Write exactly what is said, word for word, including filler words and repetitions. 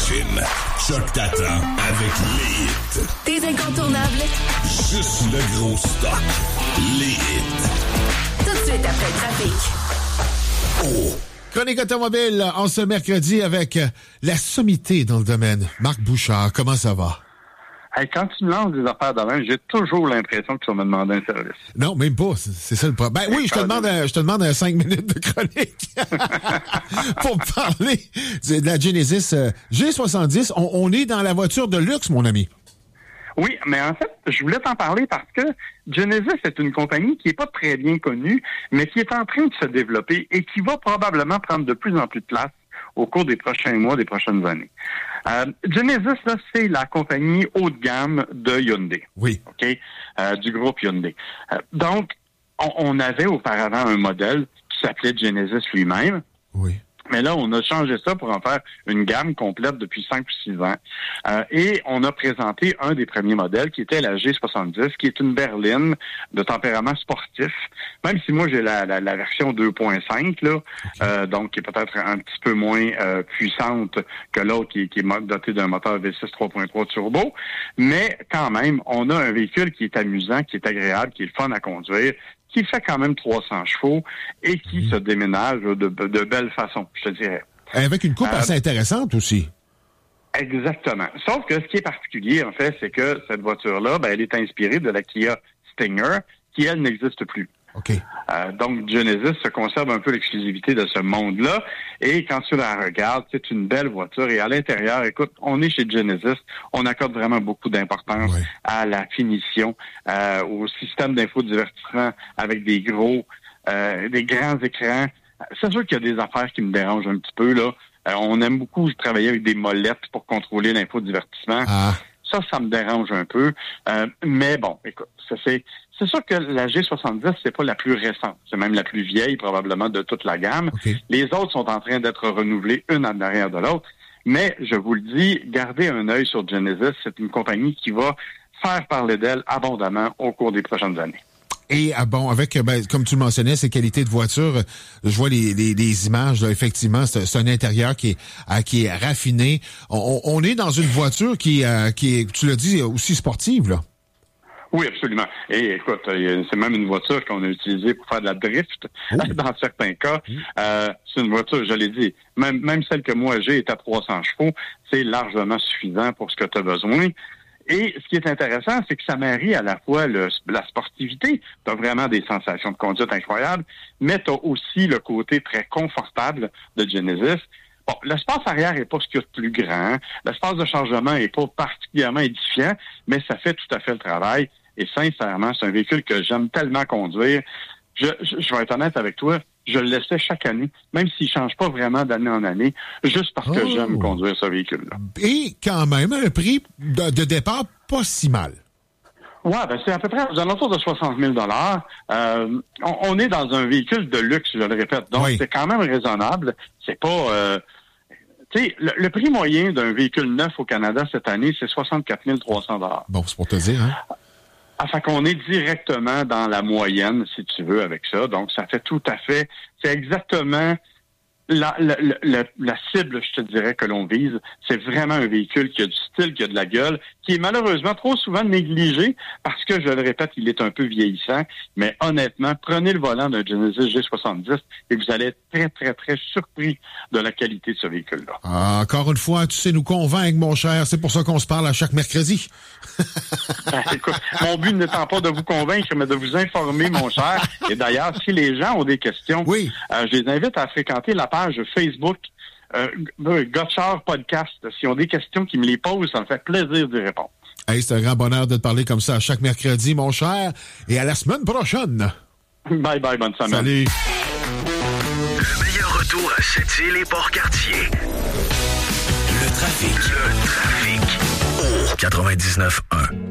machine. Chuck t'attend avec les hits. Tes incontournables. Juste le gros stock. Les hits. Tout de suite après le trafic. Oh! Chronique automobile en ce mercredi avec la sommité dans le domaine. Marc Bouchard, comment ça va? Hey, quand tu me lances des affaires de même, j'ai toujours l'impression que tu vas me demander un service. Non, même pas. C'est, c'est ça le problème. Ben oui, je te demande, un, je te demande un cinq minutes de chronique pour me parler de la Genesis euh, G soixante-dix. On, on est dans la voiture de luxe, mon ami. Oui, mais en fait, je voulais t'en parler parce que Genesis est une compagnie qui est pas très bien connue, mais qui est en train de se développer et qui va probablement prendre de plus en plus de place au cours des prochains mois, des prochaines années. Euh, Genesis, là, c'est la compagnie haut de gamme de Hyundai. Oui. OK? Euh, du groupe Hyundai. Euh, donc, on, on avait auparavant un modèle qui s'appelait Genesis lui-même. Oui. Mais là, on a changé ça pour en faire une gamme complète depuis cinq ou six ans. Euh, et on a présenté un des premiers modèles qui était la G soixante-dix, qui est une berline de tempérament sportif. Même si moi, j'ai la, la, la version deux point cinq, là, okay. euh, donc qui est peut-être un petit peu moins euh, puissante que l'autre qui, qui est dotée d'un moteur V six trois point trois turbo. Mais quand même, on a un véhicule qui est amusant, qui est agréable, qui est fun à conduire, qui fait quand même trois cents chevaux et qui mmh. se déménage de, de, de belle façon, je te dirais. Avec une coupe euh, assez intéressante aussi. Exactement. Sauf que ce qui est particulier, en fait, c'est que cette voiture-là, ben, elle est inspirée de la Kia Stinger, qui, elle, n'existe plus. OK. Euh, donc, Genesis se conserve un peu l'exclusivité de ce monde-là. Et quand tu la regardes, c'est une belle voiture. Et à l'intérieur, écoute, on est chez Genesis. On accorde vraiment beaucoup d'importance ouais. à la finition, euh, au système d'infodivertissement avec des gros, euh, des grands écrans. C'est sûr qu'il y a des affaires qui me dérangent un petit peu, là. Euh, on aime beaucoup travailler avec des molettes pour contrôler l'infodivertissement. Ah. Ça, ça me dérange un peu. Euh, mais bon, écoute, ça c'est... C'est sûr que la G soixante-dix, c'est pas la plus récente. C'est même la plus vieille, probablement, de toute la gamme. Okay. Les autres sont en train d'être renouvelées, une en arrière de l'autre. Mais, je vous le dis, gardez un œil sur Genesis. C'est une compagnie qui va faire parler d'elle abondamment au cours des prochaines années. Et ah bon, avec, ben, comme tu le mentionnais, ces qualités de voiture, je vois les, les, les images, là, effectivement, c'est, c'est un intérieur qui est, à, qui est raffiné. On, on est dans une voiture qui, euh, qui est, tu l'as dit, aussi sportive, là. Oui, absolument. Et écoute, c'est même une voiture qu'on a utilisée pour faire de la drift oh. dans certains cas. Euh, c'est une voiture, je l'ai dit, même, même celle que moi j'ai est à trois cents chevaux, c'est largement suffisant pour ce que tu as besoin. Et ce qui est intéressant, c'est que ça marie à la fois le, la sportivité, tu as vraiment des sensations de conduite incroyables, mais tu as aussi le côté très confortable de Genesis. Bon, l'espace arrière est pas ce qu'il y a de plus grand. L'espace de chargement est pas particulièrement édifiant, mais ça fait tout à fait le travail. Et sincèrement, c'est un véhicule que j'aime tellement conduire. Je, je, je vais être honnête avec toi, je le laissais chaque année, même s'il change pas vraiment d'année en année, juste parce oh. que j'aime conduire ce véhicule-là. Et quand même, un prix de, de départ pas si mal. Ouais, ben c'est à peu près aux alentours de soixante mille dollars. Euh, on, on est dans un véhicule de luxe, je le répète. Donc, oui. c'est quand même raisonnable. C'est pas... Euh, tu sais, le, le prix moyen d'un véhicule neuf au Canada cette année, c'est soixante-quatre mille trois cents dollars. Bon, c'est pour te dire, hein? Enfin, qu'on est directement dans la moyenne, si tu veux, avec ça. Donc, ça fait tout à fait... C'est exactement la, la, la, la cible, je te dirais, que l'on vise. C'est vraiment un véhicule qui a du style, qui a de la gueule, qui est malheureusement trop souvent négligé parce que, je le répète, il est un peu vieillissant. Mais honnêtement, prenez le volant d'un Genesis G soixante-dix et vous allez être très, très, très surpris de la qualité de ce véhicule-là. Ah, encore une fois, tu sais nous convaincre, mon cher. C'est pour ça qu'on se parle à chaque mercredi. Ben, écoute, mon but n'étant pas de vous convaincre, mais de vous informer, mon cher. Et d'ailleurs, si les gens ont des questions, oui. euh, je les invite à fréquenter la page Facebook euh, Gotchard Podcast. S'ils ont des questions, qu'ils me les posent, ça me fait plaisir d'y répondre. Hey, c'est un grand bonheur de te parler comme ça à chaque mercredi, mon cher. Et à la semaine prochaine. Bye bye, bonne semaine. Salut. Le meilleur retour à Sept-Îles et Port-Cartier. Le trafic. Le trafic. Au quatre-vingt-dix-neuf un.